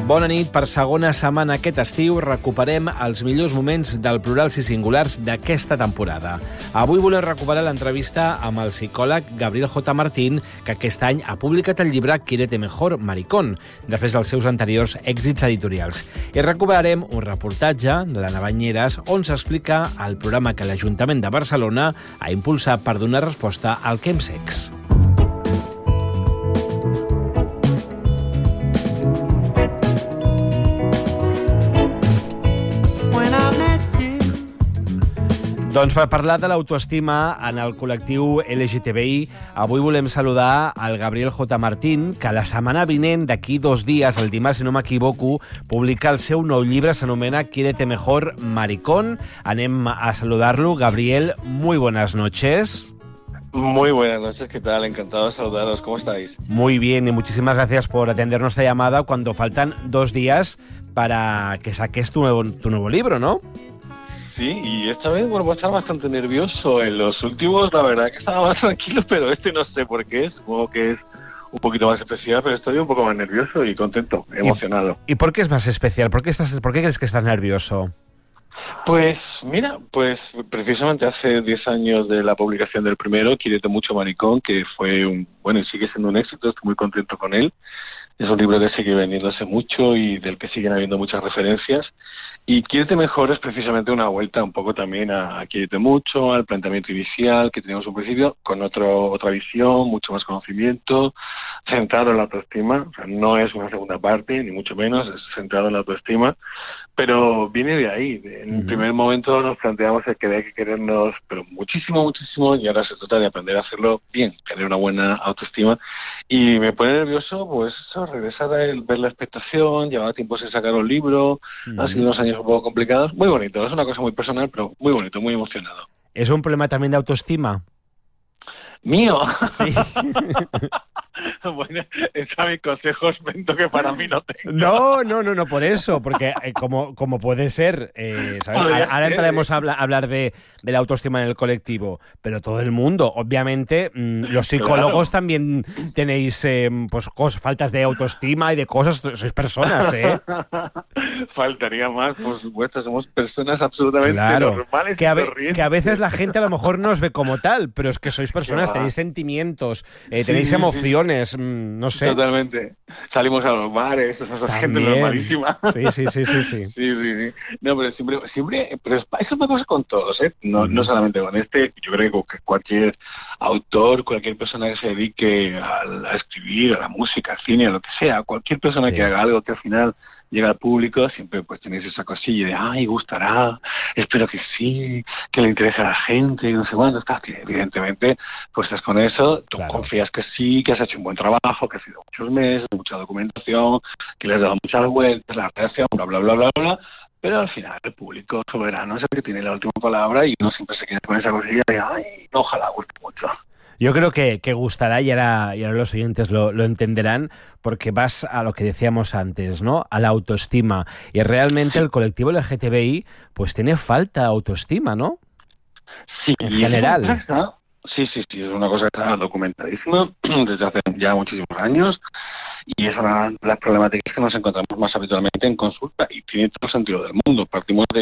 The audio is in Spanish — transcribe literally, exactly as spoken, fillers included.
Bona nit. Per segona setmana aquest estiu recuperem els millors moments del Plurals i Singulars d'aquesta temporada. Avui volem recuperar l'entrevista amb el psicòleg Gabriel J. Martín, que aquest any ha publicat el llibre Quiérete Mejor, Maricón, després dels seus anteriors èxits editorials. I recuperarem un reportatge de la Navanyeres on s'explica el programa que l'Ajuntament de Barcelona ha impulsat per donar resposta al chemsex. Doncs per parlar de l'autoestima en el col·lectiu L G T B I, avui volem saludar al Gabriel J. Martín, que la setmana vinent, d'aquí dos dies, el dimarts, si no m'equivoco, publica el seu nou llibre, s'anomena Quiérete Mejor, Maricón. Anem a saludar-lo. Gabriel, muy buenas noches. Muy buenas noches, ¿qué tal? Encantado de saludaros, ¿cómo estáis? Muy bien, y muchísimas gracias por atender nuestra llamada cuando faltan dos días para que saques tu nuevo, tu nuevo libro, ¿no? Sí, y esta vez vuelvo a estar bastante nervioso. En los últimos, la verdad que estaba más tranquilo, pero este no sé por qué. Supongo que es un poquito más especial, pero estoy un poco más nervioso y contento, emocionado. ¿Y, ¿y por qué es más especial? ¿Por qué, estás, ¿Por qué crees que estás nervioso? Pues mira, pues precisamente hace diez años de la publicación del primero, Quiérete Mucho, Maricón, que fue un, bueno, y sigue siendo un éxito, estoy muy contento con él. Es un libro que sigue vendiéndose mucho y del que siguen habiendo muchas referencias. Y Quiérete Mejor es precisamente una vuelta un poco también a, a Quiérete Mucho, al planteamiento inicial que teníamos un principio, con otro, otra visión, mucho más conocimiento, centrado en la autoestima. O sea, no es una segunda parte, ni mucho menos, es centrado en la autoestima, pero viene de ahí. En el uh-huh. primer momento nos planteamos que hay que querernos, pero muchísimo, muchísimo, y ahora se trata de aprender a hacerlo bien, tener una buena autoestima. Y me pone nervioso, pues eso, regresar a el, ver la expectación, llevaba tiempo sin sacar un libro, uh-huh. han sido unos años un poco complicados, muy bonito, es una cosa muy personal, pero muy bonito, muy emocionado. ¿Es un problema también de autoestima? ¿Mío? Sí. Bueno, esos mis consejos vento que para mí no tengo. No, no, no, no, por eso, porque eh, como, como puede ser, eh, ¿sabes? Ahora, ahora entraremos a hablar, a hablar de, de la autoestima en el colectivo, pero todo el mundo, obviamente, mmm, los psicólogos claro. también tenéis eh, pues cosas, faltas de autoestima y de cosas, sois personas, ¿eh? Faltaría más, por supuesto, somos personas absolutamente claro, normales que a, ve, que a veces la gente a lo mejor no os ve como tal, pero es que sois personas, tenéis sentimientos, eh, tenéis sí, emociones, sí. mmm, no sé. Totalmente. Salimos a los bares, somos gente normalísima. Sí, sí, sí, sí, sí. sí, sí, sí. No, pero siempre, siempre, pero eso es una cosa con todos, ¿eh? No, uh-huh. no solamente con este, yo creo que cualquier autor, cualquier persona que se dedique a, a escribir, a la música, al cine, a lo que sea, cualquier persona sí. que haga algo que al final llega al público, siempre pues tenéis esa cosilla de ay, gustará, espero que sí, que le interese a la gente, y no sé cuándo, estás, que evidentemente pues estás con eso, tú claro. confías que sí, que has hecho un buen trabajo, que has ido muchos meses, mucha documentación, que le has dado muchas vueltas, la reacción, bla, bla, bla, bla, bla, pero al final el público soberano es el que tiene la última palabra y uno siempre se queda con esa cosilla de ay, ojalá guste mucho. Yo creo que, que gustará y ahora, y ahora los oyentes lo, lo entenderán porque vas a lo que decíamos antes, ¿no? A la autoestima. Y realmente el colectivo L G T B I pues tiene falta de autoestima, ¿no? Sí. En general. Sí, sí, sí. Es una cosa que está documentadísima desde hace ya muchísimos años y es una de las problemáticas que nos encontramos más habitualmente en consulta y tiene todo el sentido del mundo. Partimos de